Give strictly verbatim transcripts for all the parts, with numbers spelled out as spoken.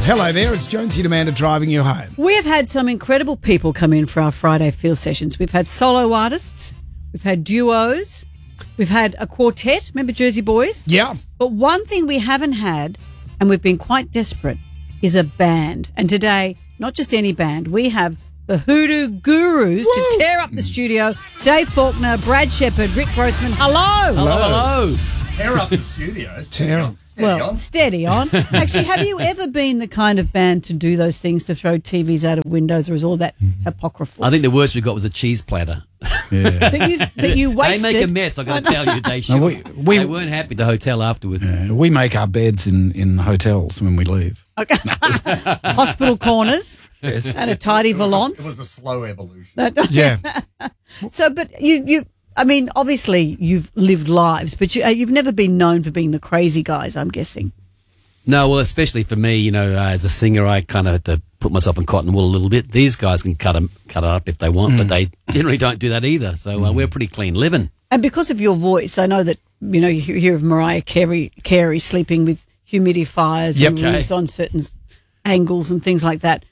Hello there, it's Jonesy and Amanda driving you home. We have had some incredible people come in for our Friday Field Sessions. We've had solo artists, we've had duos, we've had a quartet, remember Jersey Boys? Yeah. But one thing we haven't had, and we've been quite desperate, is a band. And today, not just any band, we have the Hoodoo Gurus Woo! to tear up the studio. Dave Faulkner, Brad Shepherd, Rick Grossman. Hello. Hello. Hello. Tear up the studio. Tear up. Steady well, on. steady on. Actually, have you ever been the kind of band to do those things, to throw T Vs out of windows, or is all that apocryphal? I think the worst we got was a cheese platter. Yeah. that you, that you wasted. They make a mess, I've got to tell you. They, should, No, we- we- they weren't happy at the hotel afterwards. Yeah, we make our beds in, in hotels when we leave. Okay. Hospital corners Yes. and a tidy It was, valance. a, it was a slow evolution. Yeah. So, but you, you, I mean, obviously you've lived lives, but you, uh, you've never been known for being the crazy guys, I'm guessing. No, well, especially for me, you know, uh, as a singer, I kind of had to put myself in cotton wool a little bit. These guys can cut 'em, cut it up if they want, Mm. but they generally don't do that either. So uh, we're pretty clean living. And because of your voice, I know that, you know, you hear of Mariah Carey, Carey sleeping with humidifiers Yep. and Okay. roofs on certain s- angles and things like that.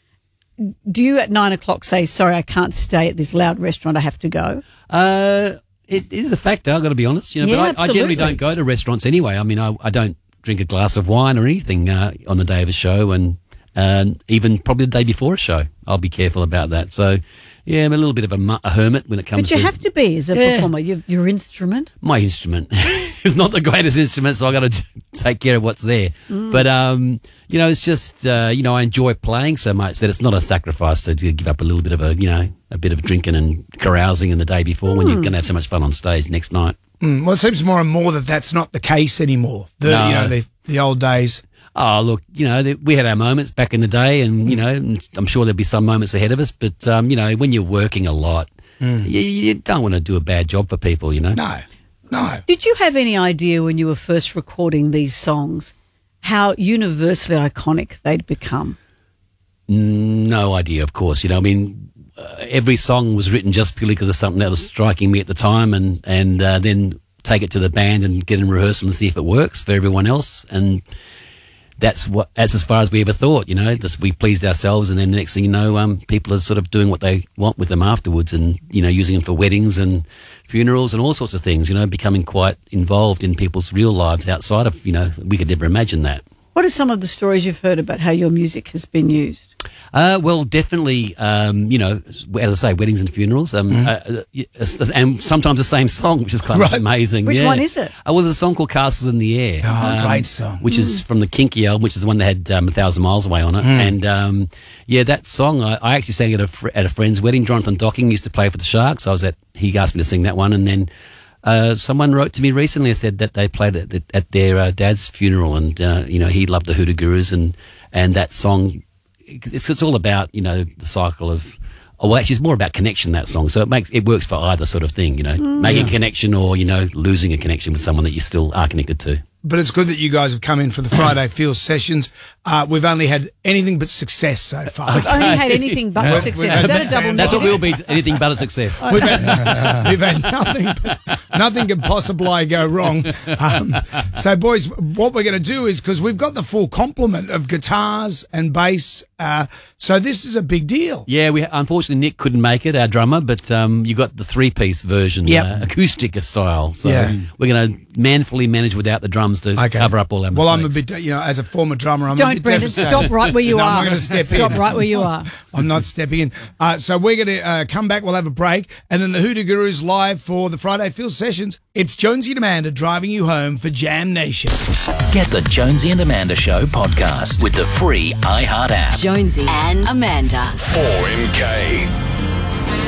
Do you at nine o'clock say, sorry, I can't stay at this loud restaurant, I have to go? Uh, it is a factor, I've got to be honest. You know, Yeah, but I, I generally absolutely. don't go to restaurants anyway. I mean, I, I don't drink a glass of wine or anything uh, on the day of a show, and and even probably the day before a show. I'll be careful about that. So, yeah, I'm a little bit of a, mu- a hermit when it comes But you to have to be as a Yeah. performer. Your, your instrument. my instrument. It's not the greatest instrument, so I got to take care of what's there. Mm. But um, you know, it's just uh, you know, I enjoy playing so much that it's not a sacrifice to give up a little bit of a you know a bit of drinking and carousing in the day before when Mm. you're going to have so much fun on stage next night. Mm, well, it seems more and more that that's not the case anymore. The No. you know the the old days. Oh, look, you know, th- we had our moments back in the day, and, you know, and I'm sure there'll be some moments ahead of us. But, um, you know, when you're working a lot, you, you don't want to do a bad job for people, you know. No, no. Did you have any idea when you were first recording these songs how universally iconic they'd become? No idea, of course. You know, I mean, uh, every song was written just purely because of something that was striking me at the time, and, and uh, then take it to the band and get in rehearsal and see if it works for everyone else. And that's what, as as far as we ever thought, you know, just we pleased ourselves, and then the next thing you know, um, people are sort of doing what they want with them afterwards, and you know, using them for weddings and funerals and all sorts of things. You know, becoming quite involved in people's real lives outside of, you know, we could never imagine that. What are some of the stories you've heard about how your music has been used? Uh, well, definitely, um, you know, as I say, weddings and funerals, um, uh, uh, and sometimes the same song, which is kind of Right. amazing. Which yeah. one is it? Uh, well, there's a song called Castles in the Air. Oh, great song. Which is from the Kinky album, which is the one that had um, A Thousand Miles Away on it. And, um, yeah, that song, I, I actually sang at a, fr- at a friend's wedding. Jonathan Docking used to play for the Sharks. I was at, he asked me to sing that one, and then Uh, someone wrote to me recently and said that they played it at, at their uh, dad's funeral, and uh, you know, he loved the Hoodoo Gurus, and and that song, it's, it's all about, you know, the cycle of, oh, well, actually it's more about connection, that song, so it makes it works for either sort of thing, you know, making a connection or, you know, losing a connection with someone that you still are connected to. But it's good that you guys have come in for the Friday Field Sessions. Uh, we've only had anything but success so far. I've only had anything but Yeah. success. Is that a double That's what negative? we'll be, anything but a success. We've had, we've had nothing, nothing can possibly go wrong. Um, so, boys, what we're going to do is, because we've got the full complement of guitars and bass, uh, so this is a big deal. Yeah, we unfortunately Nick couldn't make it, our drummer, but um, you got the three-piece version, Yep. uh, acoustic style. So Yeah. we're going to manfully manage without the drums to Okay. cover up all our Well, mistakes. I'm a bit, you know, as a former drummer, I'm a Don't, bit Brendan, devastated. stop right where you No, are. I'm not going to step Stop in. right where you are. I'm not stepping in. Uh, so we're going to uh, come back. We'll have a break. And then the Hoodoo Gurus live for the Friday Field Sessions. It's Jonesy and Amanda driving you home for Jam Nation. Get the Jonesy and Amanda Show podcast with the free iHeart app. Jonesy and Amanda. four M K.